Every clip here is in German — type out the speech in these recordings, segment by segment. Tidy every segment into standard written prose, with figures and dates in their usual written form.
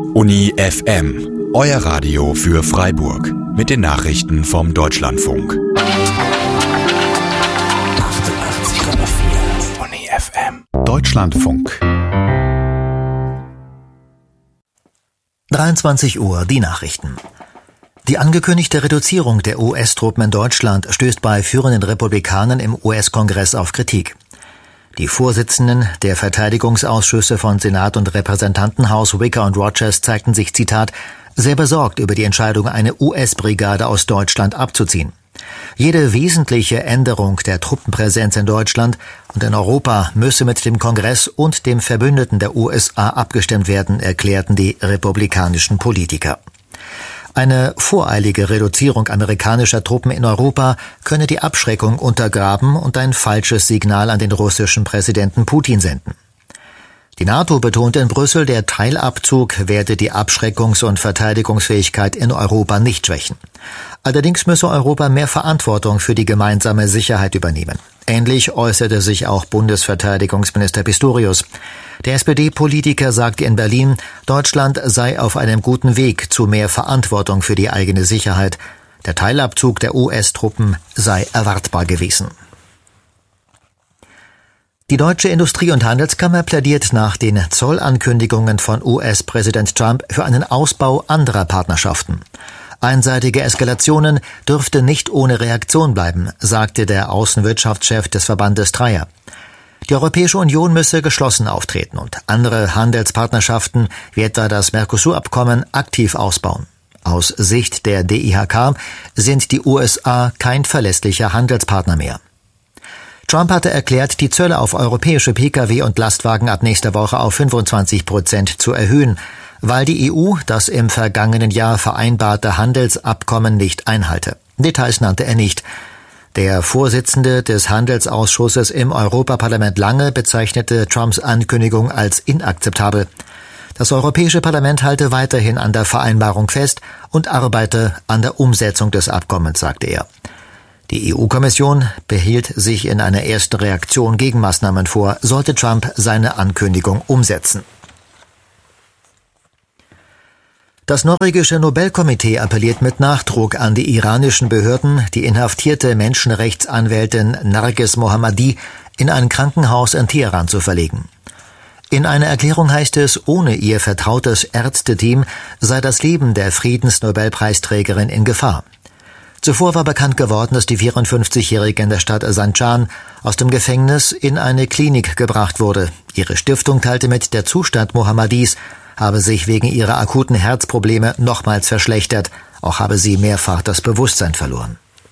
Uni FM, euer Radio für Freiburg mit den Nachrichten vom Deutschlandfunk. 88,4 Uni FM. Deutschlandfunk. 23 Uhr, die Nachrichten. Die angekündigte Reduzierung der US-Truppen in Deutschland stößt bei führenden Republikanern im US-Kongress auf Kritik. Die Vorsitzenden der Verteidigungsausschüsse von Senat und Repräsentantenhaus Wicker und Rogers zeigten sich, Zitat, sehr besorgt über die Entscheidung, eine US-Brigade aus Deutschland abzuziehen. Jede wesentliche Änderung der Truppenpräsenz in Deutschland und in Europa müsse mit dem Kongress und dem Verbündeten der USA abgestimmt werden, erklärten die republikanischen Politiker. Eine voreilige Reduzierung amerikanischer Truppen in Europa könne die Abschreckung untergraben und ein falsches Signal an den russischen Präsidenten Putin senden. Die NATO betonte in Brüssel, der Teilabzug werde die Abschreckungs- und Verteidigungsfähigkeit in Europa nicht schwächen. Allerdings müsse Europa mehr Verantwortung für die gemeinsame Sicherheit übernehmen. Ähnlich äußerte sich auch Bundesverteidigungsminister Pistorius. Der SPD-Politiker sagte in Berlin, Deutschland sei auf einem guten Weg zu mehr Verantwortung für die eigene Sicherheit. Der Teilabzug der US-Truppen sei erwartbar gewesen. Die Deutsche Industrie- und Handelskammer plädiert nach den Zollankündigungen von US-Präsident Trump für einen Ausbau anderer Partnerschaften. Einseitige Eskalationen dürfte nicht ohne Reaktion bleiben, sagte der Außenwirtschaftschef des Verbandes Dreyer. Die Europäische Union müsse geschlossen auftreten und andere Handelspartnerschaften, wie etwa das Mercosur-Abkommen, aktiv ausbauen. Aus Sicht der DIHK sind die USA kein verlässlicher Handelspartner mehr. Trump hatte erklärt, die Zölle auf europäische Pkw und Lastwagen ab nächster Woche auf 25% zu erhöhen, weil die EU das im vergangenen Jahr vereinbarte Handelsabkommen nicht einhalte. Details nannte er nicht. Der Vorsitzende des Handelsausschusses im Europaparlament Lange bezeichnete Trumps Ankündigung als inakzeptabel. Das Europäische Parlament halte weiterhin an der Vereinbarung fest und arbeite an der Umsetzung des Abkommens, sagte er. Die EU-Kommission behielt sich in einer ersten Reaktion Gegenmaßnahmen vor, sollte Trump seine Ankündigung umsetzen. Das norwegische Nobelkomitee appelliert mit Nachdruck an die iranischen Behörden, die inhaftierte Menschenrechtsanwältin Narges Mohammadi in ein Krankenhaus in Teheran zu verlegen. In einer Erklärung heißt es, ohne ihr vertrautes Ärzteteam sei das Leben der Friedensnobelpreisträgerin in Gefahr. Zuvor war bekannt geworden, dass die 54-Jährige in der Stadt Zanjan aus dem Gefängnis in eine Klinik gebracht wurde. Ihre Stiftung teilte mit, der Zustand Mohammadis habe sich wegen ihrer akuten Herzprobleme nochmals verschlechtert. Auch habe sie mehrfach das Bewusstsein verloren.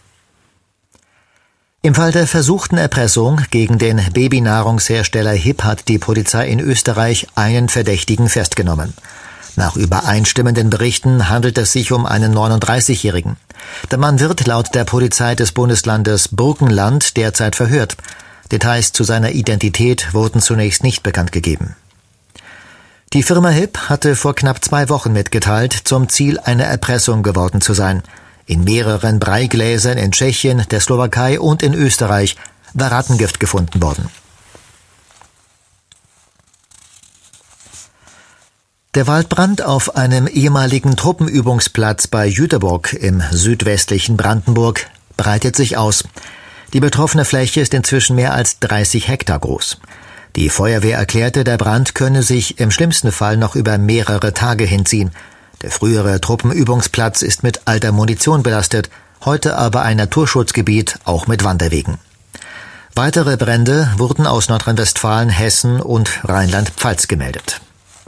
Im Fall der versuchten Erpressung gegen den Babynahrungshersteller HiP hat die Polizei in Österreich einen Verdächtigen festgenommen. Nach übereinstimmenden Berichten handelt es sich um einen 39-Jährigen. Der Mann wird laut der Polizei des Bundeslandes Burgenland derzeit verhört. Details zu seiner Identität wurden zunächst nicht bekannt gegeben. Die Firma HiP hatte vor knapp 2 Wochen mitgeteilt, zum Ziel einer Erpressung geworden zu sein. In mehreren Breigläsern in Tschechien, der Slowakei und in Österreich war Rattengift gefunden worden. Der Waldbrand auf einem ehemaligen Truppenübungsplatz bei Jüterbog im südwestlichen Brandenburg breitet sich aus. Die betroffene Fläche ist inzwischen mehr als 30 Hektar groß. Die Feuerwehr erklärte, der Brand könne sich im schlimmsten Fall noch über mehrere Tage hinziehen. Der frühere Truppenübungsplatz ist mit alter Munition belastet, heute aber ein Naturschutzgebiet, auch mit Wanderwegen. Weitere Brände wurden aus Nordrhein-Westfalen, Hessen und Rheinland-Pfalz gemeldet.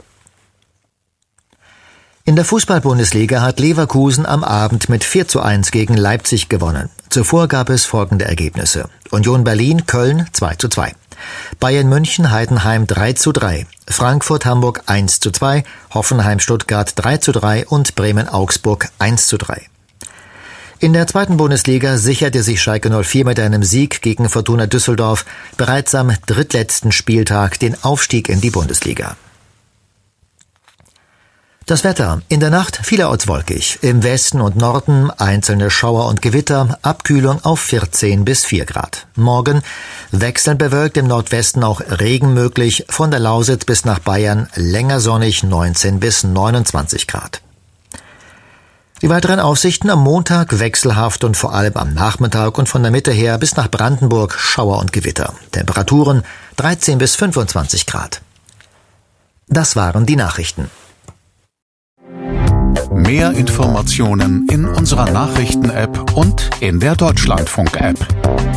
In der Fußball-Bundesliga hat Leverkusen am Abend mit 4:1 gegen Leipzig gewonnen. Zuvor gab es folgende Ergebnisse: Union Berlin, Köln 2:2. Bayern München, Heidenheim 3:3, Frankfurt, Hamburg 1:2, Hoffenheim, Stuttgart 3:3 und Bremen, Augsburg 1:3. In der zweiten Bundesliga sicherte sich Schalke 04 mit einem Sieg gegen Fortuna Düsseldorf bereits am drittletzten Spieltag den Aufstieg in die Bundesliga. Das Wetter. In der Nacht vielerorts wolkig. Im Westen und Norden einzelne Schauer und Gewitter. Abkühlung auf 14 bis 4 Grad. Morgen wechselnd bewölkt, im Nordwesten auch Regen möglich. Von der Lausitz bis nach Bayern länger sonnig, 19 bis 29 Grad. Die weiteren Aussichten: am Montag wechselhaft und vor allem am Nachmittag und von der Mitte her bis nach Brandenburg Schauer und Gewitter. Temperaturen 13 bis 25 Grad. Das waren die Nachrichten. Mehr Informationen in unserer Nachrichten-App und in der Deutschlandfunk-App.